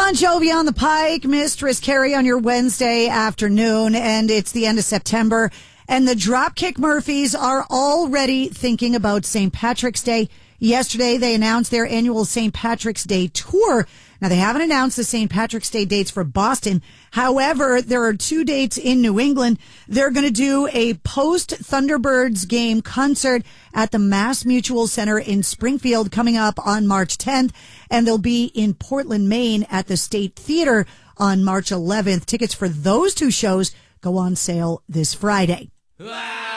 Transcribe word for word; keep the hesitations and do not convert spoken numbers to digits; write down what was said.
Bon Jovi on the Pike, Mistress Carrie on your Wednesday afternoon, and it's the end of September, and the Dropkick Murphys are already thinking about Saint Patrick's Day. Yesterday, they announced their annual Saint Patrick's Day tour. Now, they haven't announced the Saint Patrick's Day dates for Boston. However, there are two dates in New England. They're going to do a post-Thunderbirds game concert at the Mass Mutual Center in Springfield coming up on March tenth, and they'll be in Portland, Maine at the State Theater on March eleventh. Tickets for those two shows go on sale this Friday.